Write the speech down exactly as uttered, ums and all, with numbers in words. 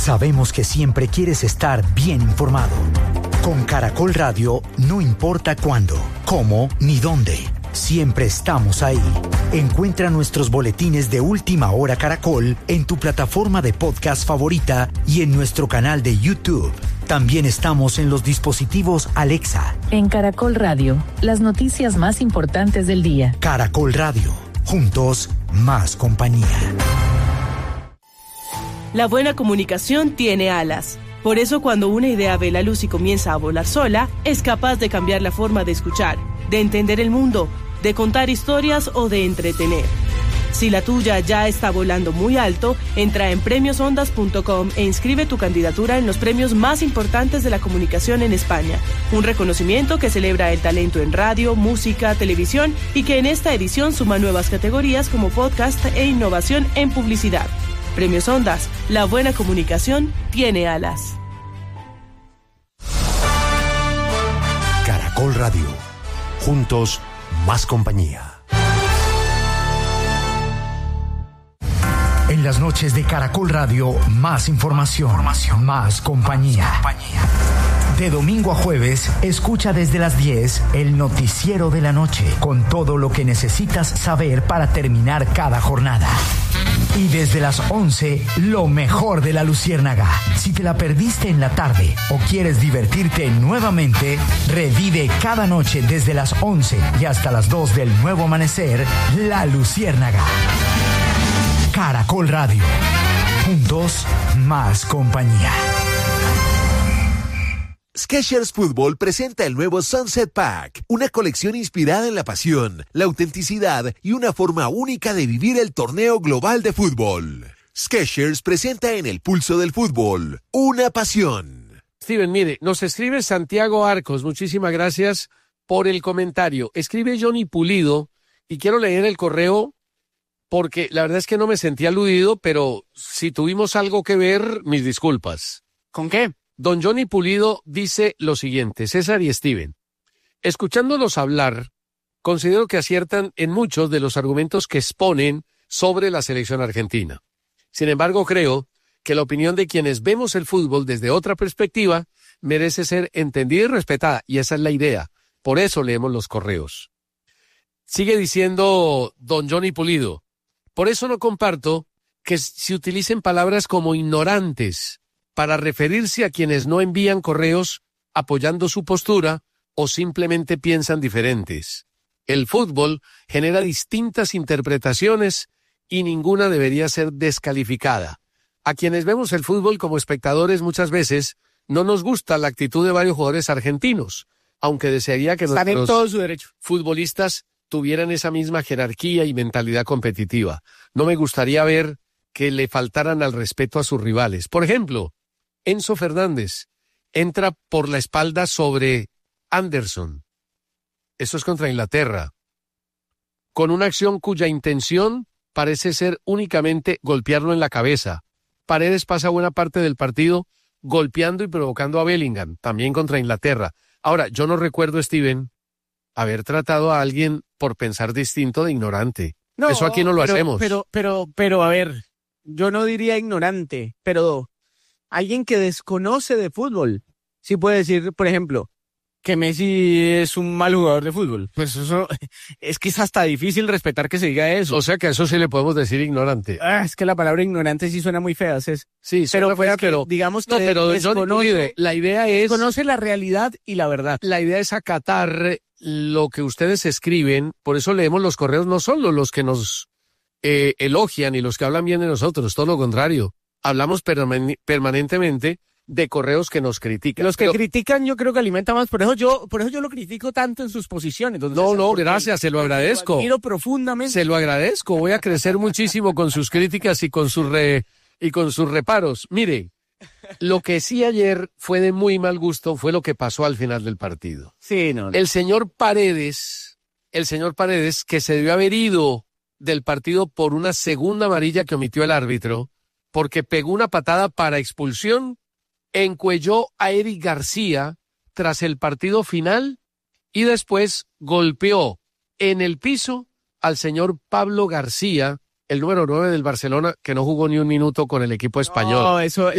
Sabemos que siempre quieres estar bien informado. Con Caracol Radio, no importa cuándo, cómo ni dónde. Siempre estamos ahí. Encuentra nuestros boletines de Última Hora Caracol en tu plataforma de podcast favorita y en nuestro canal de YouTube. También estamos en los dispositivos Alexa. En Caracol Radio, las noticias más importantes del día. Caracol Radio. Juntos, más compañía. La buena comunicación tiene alas. Por eso, cuando una idea ve la luz y comienza a volar sola, es capaz de cambiar la forma de escuchar, de entender el mundo, de contar historias o de entretener. Si la tuya ya está volando muy alto, entra en premios ondas punto com e inscribe tu candidatura en los premios más importantes de la comunicación en España. Un reconocimiento que celebra el talento en radio, música, televisión y que en esta edición suma nuevas categorías como podcast e innovación en publicidad. Premios Ondas, la buena comunicación tiene alas. Caracol Radio. Juntos, más compañía. En las noches de Caracol Radio, más información, información más compañía. más compañía. De domingo a jueves, escucha desde las diez el noticiero de la noche, con todo lo que necesitas saber para terminar cada jornada. Y desde las once, lo mejor de la Luciérnaga. Si te la perdiste en la tarde o quieres divertirte nuevamente, revive cada noche desde las once y hasta las dos del nuevo amanecer, La Luciérnaga. Caracol Radio. Juntos, más compañía. Skechers Fútbol presenta el nuevo Sunset Pack, una colección inspirada en la pasión, la autenticidad y una forma única de vivir el torneo global de fútbol. Skechers presenta en el pulso del fútbol, una pasión. Steven, mire, nos escribe Santiago Arcos, muchísimas gracias por el comentario. Escribe Johnny Pulido y quiero leer el correo porque la verdad es que no me sentí aludido, pero si tuvimos algo que ver, mis disculpas. ¿Con qué? Don Johnny Pulido dice lo siguiente: César y Steven, escuchándolos hablar, considero que aciertan en muchos de los argumentos que exponen sobre la selección argentina. Sin embargo, creo que la opinión de quienes vemos el fútbol desde otra perspectiva merece ser entendida y respetada, y esa es la idea. Por eso leemos los correos. Sigue diciendo don Johnny Pulido: por eso no comparto que se utilicen palabras como ignorantes para referirse a quienes no envían correos apoyando su postura o simplemente piensan diferentes. El fútbol genera distintas interpretaciones y ninguna debería ser descalificada. A quienes vemos el fútbol como espectadores muchas veces no nos gusta la actitud de varios jugadores argentinos, aunque desearía que Están nuestros en todo su derecho. futbolistas tuvieran esa misma jerarquía y mentalidad competitiva. No me gustaría ver que le faltaran al respeto a sus rivales. Por ejemplo, Enzo Fernández entra por la espalda sobre Anderson. Eso es contra Inglaterra. Con una acción cuya intención parece ser únicamente golpearlo en la cabeza. Paredes pasa buena parte del partido golpeando y provocando a Bellingham, también contra Inglaterra. Ahora, yo no recuerdo, Steven, haber tratado a alguien por pensar distinto de ignorante. No, eso aquí no lo pero, hacemos. Pero, pero, pero, a ver, yo no diría ignorante, pero alguien que desconoce de fútbol. Sí puede decir, por ejemplo, que Messi es un mal jugador de fútbol. Pues eso, es que es hasta difícil respetar que se diga eso. O sea que a eso sí le podemos decir ignorante. Ah, es que la palabra ignorante sí suena muy fea, Cés. Sí, pero, fea, pues, pero digamos que no, pero desconoce, la idea es conoce la realidad y la verdad. La idea es acatar lo que ustedes escriben, por eso leemos los correos, no solo los que nos eh, elogian y los que hablan bien de nosotros, todo lo contrario. Hablamos perman- permanentemente de correos que nos critican. Los que Pero, critican yo creo que alimentan más, por eso yo por eso yo lo critico tanto en sus posiciones. Entonces, no, no, porque gracias, se lo agradezco. Lo admiro profundamente. Se lo agradezco, voy a crecer muchísimo con sus críticas y con sus re, y con sus reparos. Mire, lo que sí ayer fue de muy mal gusto fue lo que pasó al final del partido. Sí, no, no. El señor Paredes, el señor Paredes, que se debió haber ido del partido por una segunda amarilla que omitió el árbitro, porque pegó una patada para expulsión, encuelló a Eric García tras el partido final y después golpeó en el piso al señor Pablo García, el número nueve del Barcelona, que no jugó ni un minuto con el equipo español. No, eso